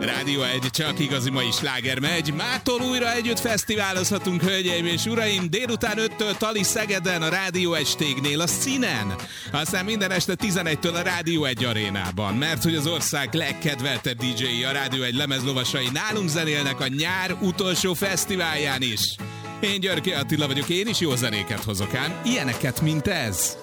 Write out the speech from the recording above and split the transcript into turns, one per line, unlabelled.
Rádió 1, csak igazi mai sláger megy. Mától újra együtt fesztiválozhatunk, hölgyeim és uraim. Délután 5-től Tali Szegeden, a Rádió 1 stégnél, a Színen. Aztán minden este 11-től a Rádió 1 arénában. Mert hogy az ország legkedveltebb DJ-i, a Rádió 1 lemezlovasai nálunk zenélnek a nyár utolsó fesztiválján is. Én Györke Attila vagyok, én is jó zenéket hozok ám, ilyeneket, mint ez.